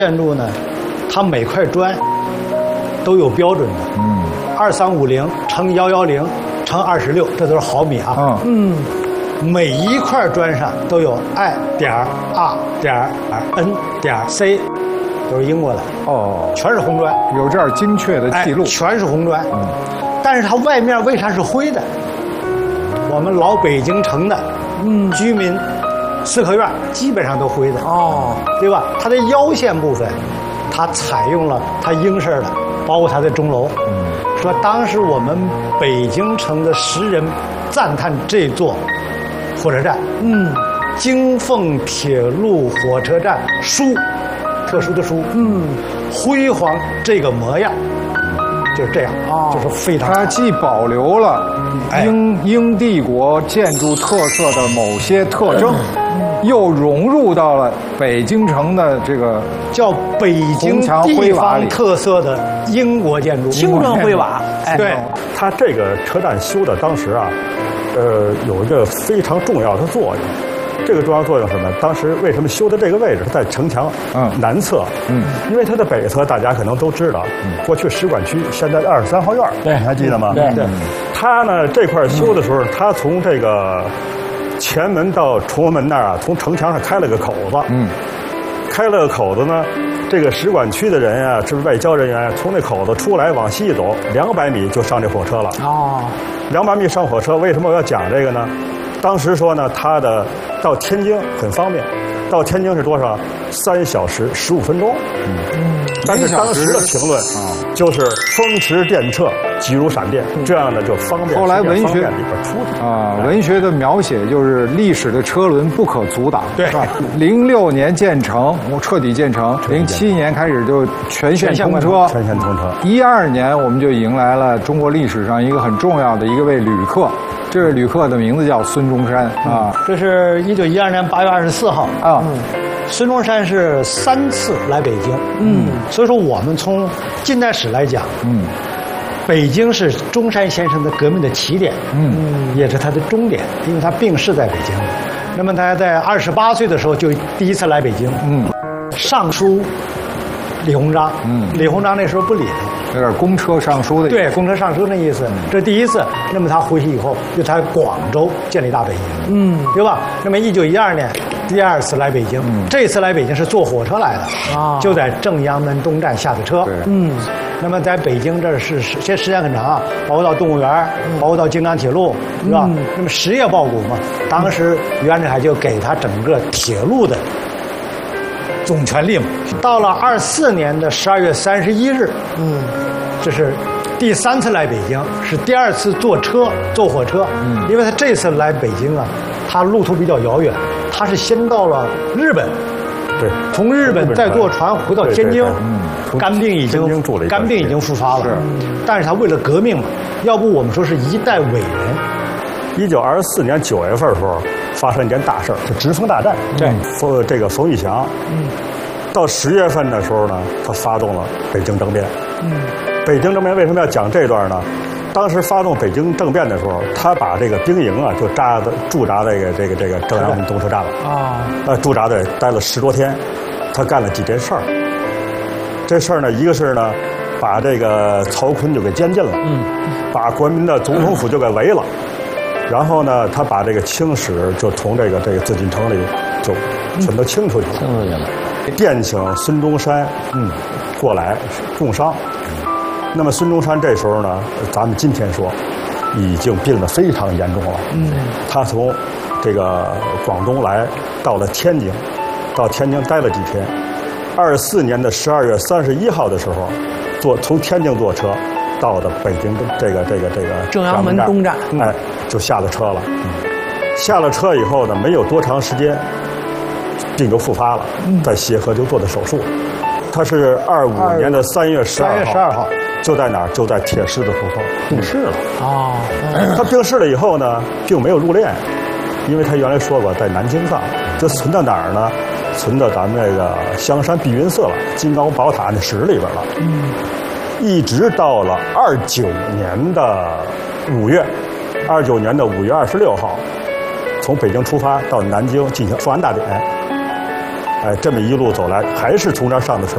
建筑呢，它每块砖都有标准的，2350乘110乘26，这都是毫米啊。每一块砖上都有 I 点 R 点 N 点 C， 都是英国的哦， 全是红砖， 有这样精确的记录， 全是红砖。但是它外面为啥是灰的？我们老北京城的居民四合院基本上都灰的哦，对吧？它的腰线部分，它采用了它英式的，包括它的钟楼。说当时我们北京城的10人赞叹这座火车站，京凤铁路火车站书，特殊的书，辉煌这个模样。就是这样，就是非常。 它既保留了英帝国建筑特色的某些特征，又融入到了北京城的这个叫北京地方特色的英国建筑， 青砖灰瓦。 对， 它这个车站修的当时啊，有一个非常重要的作用。这个重要作用是什么？当时为什么修的这个位置在城墙南侧？因为它的北侧大家可能都知道，过去使馆区，现在23号院， 对， 你还记得吗？ 对。 它呢这块修的时候，它从这个前门到崇文门那儿啊，从城墙上开了个口子，开了个口子呢，这个使馆区的人啊，是外交人员，从那口子出来往西走200米就上这火车了。200米上火车，为什么我要讲这个呢？当时说呢，它的到天津很方便，到天津是多少？3小时15分钟。但是当时的评论就是风驰电掣，急如闪电，这样呢就方便。 后来文学里边出去文学的描写就是历史的车轮不可阻挡， 对吧？06年建成，彻底建成；07年开始就全线通车， 全线通车。 12年我们就迎来了中国历史上一个很重要的一位旅客。这位旅客的名字叫孙中山啊， 这是1912年8月24号啊。孙中山是3次来北京，所以说我们从近代史来讲，北京是中山先生的革命的起点，也是他的终点，因为他病逝在北京。那么他在28岁的时候就第一次来北京，上书李鸿章，李鸿章那时候不理他， 有点公车上书的意思。 对，公车上书的意思。这是第一次。那么他回去以后，就在广州建立大北京，对吧？那么1912年第2次来北京，这次来北京是坐火车来的，就在正阳门东站下的车。那么在北京这是时间很长啊，包括到动物园，包括到京港铁路，是吧？那么实业报国嘛，当时袁世凯就给他整个铁路的总权利嘛。到了24年的12月31日，这是第3次来北京，是第2次坐火车，因为他这次来北京啊，他路途比较遥远，他是先到了日本， 对， 从日本再坐船回到天津，肝病已经复发了，但是他为了革命嘛，要不我们说是一代伟人。 1924年9月份的时候，发生一件大事，就直奉大战。 对， 这个冯玉祥，到10月份的时候呢，他发动了北京政变。北京政变为什么要讲这段呢？当时发动北京政变的时候，他把这个兵营啊就驻扎在这个正阳门东车站了。驻扎在待了10多天，他干了几件事儿。这事儿呢，一个是呢，把这个曹锟就给监禁了，把国民的总统府就给围了。然后呢，他把这个清使就从这个紫禁城里就全都清出去了，电请孙中山过来共商。那么孙中山这时候呢，咱们今天说已经病得非常严重了。他从这个广东来到了天津，到天津待了几天。24年的12月31号的时候，从天津坐车到的北京的这个正阳门东站， 就下了车了。下了车以后呢，没有多长时间，病就复发了，在协和就做的手术。他是25年的3月12号，就在哪儿？就在铁狮子胡同病逝了。他病逝了以后呢，并没有入殓，因为他原来说过在南京葬，就存到哪儿呢？存到咱们这个香山碧云寺了，金刚宝塔那室里边了。一直到了29年的5月，29年的5月26号，从北京出发到南京进行复安大典。这么一路走来，还是从这儿上的车。